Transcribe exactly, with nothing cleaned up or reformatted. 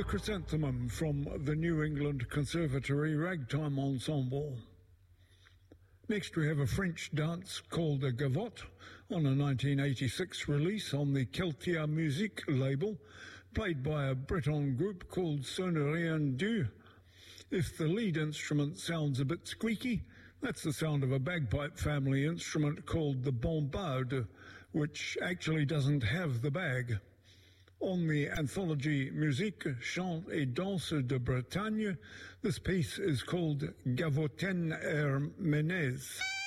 The Chrysanthemum from the New England Conservatory Ragtime Ensemble. Next we have a French dance called a gavotte on a nineteen eighty-six release on the Celtia Musique label, played by a Breton group called Sonnerien Du. If the lead instrument sounds a bit squeaky, that's the sound of a bagpipe family instrument called the bombarde, which actually doesn't have the bag. On the anthology Musique, Chant et Danse de Bretagne, this piece is called Gavotten Herménèse.